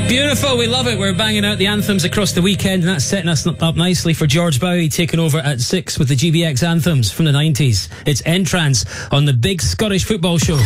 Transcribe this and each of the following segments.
Beautiful, we love it. We're banging out the anthems across the weekend, and that's setting us up nicely for George Bowie taking over at 6 with the GBX anthems from the 90s. It's Entrance on the Big Scottish Football Show.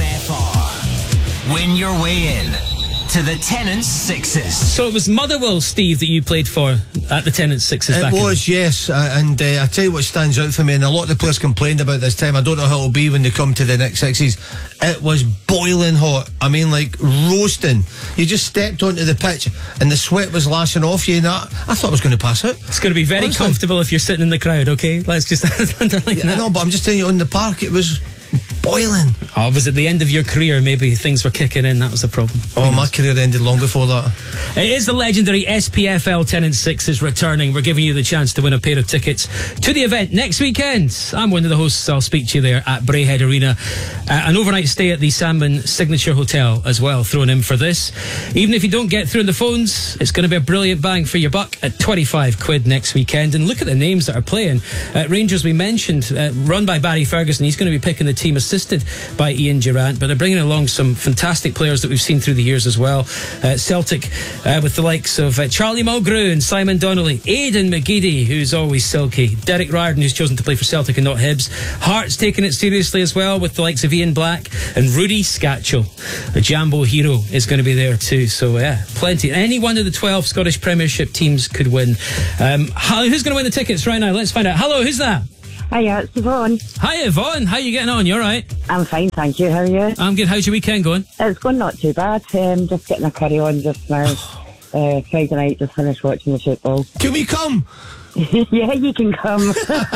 MFR. Win your way in to the Tennent's Sixes. So it was Motherwell, Steve, that you played for at the Tennent's Sixes back It was, yes. And I tell you what stands out for me, and a lot of the players complained about this time. I don't know how it'll be when they come to the next Sixes. It was boiling hot. I mean, like roasting. You just stepped onto the pitch and the sweat was lashing off you. And I thought I was going to pass out. It's going to be very comfortable if you're sitting in the crowd, okay? Let's just underline that. I know, but I'm just telling you, on the park, it was boiling. Oh, was it the end of your career? Maybe things were kicking in. That was the problem. Oh, my career ended long before that. It is the legendary SPFL Tennent's Sixes returning. We're giving you the chance to win a pair of tickets to the event next weekend. I'm one of the hosts. I'll speak to you there at Braehead Arena. An overnight stay at the Sandman Signature Hotel as well, thrown in for this. Even if you don't get through on the phones, it's going to be a brilliant bang for your buck at 25 quid next weekend. And look at the names that are playing. Rangers, we mentioned, run by Barry Ferguson. He's going to be picking the team, assisted by Ian Durant, but they're bringing along some fantastic players that we've seen through the years as well. Celtic with the likes of Charlie Mulgrew and Simon Donnelly, Aidan McGeady, who's always silky, Derek Riordan, who's chosen to play for Celtic and not Hibs, Hearts taking it seriously as well with the likes of Ian Black and Rudy Scatchell. The Jambo hero is going to be there too, so yeah, plenty. Any one of the 12 Scottish Premiership teams could win. Who's going to win the tickets right now? Let's find out. Hello, who's that? Hiya, it's Yvonne. Hi Yvonne, how are you getting on? You alright? I'm fine, thank you. How are you? I'm good. How's your weekend going? It's going not too bad. Just getting a curry on just now. Friday night, just finished watching the football. Can we come? Yeah, you can come.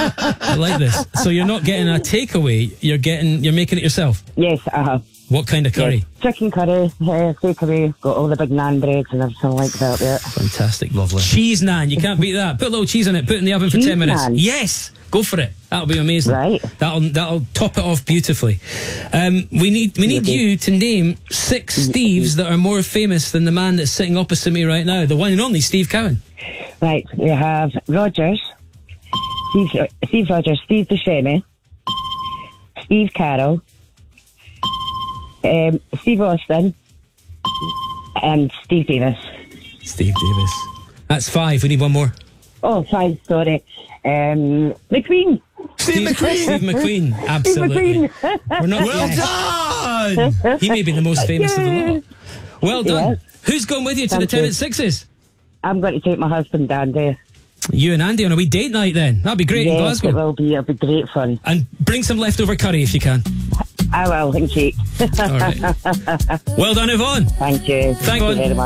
I like this. So you're not getting a takeaway, you're making it yourself? Yes, What kind of curry? Yes. Chicken curry, takeaway, got all the big naan breads and everything like that there. Fantastic. Lovely. Cheese naan, you can't beat that. Put a little cheese on it, put it in the oven for 10 minutes. Naan? Yes! Go for it. That'll be amazing. Right. That'll top it off beautifully. We need you to name 6 Steves that are more famous than the man that's sitting opposite me right now, the one and only Steve Cowan. Right, we have Rogers, Steve Rogers, Steve Buscemi, Steve Carroll, Steve Austin, and Steve Davis. Steve Davis. That's 5. We need one more. Oh, 5, sorry. McQueen. Steve McQueen. Steve McQueen. Absolutely. We're not Well done. He may be the most famous of the lot. Well done. Yes. Who's going with you to the Tennent's Sixes? I'm going to take my husband, Andy. You and Andy on a wee date night then. That'd be great in Yes, Glasgow. it will be. It'll be great fun. And bring some leftover curry if you can. I will, and cake. All right. Well done, Yvonne. Thank you. Thank you very much.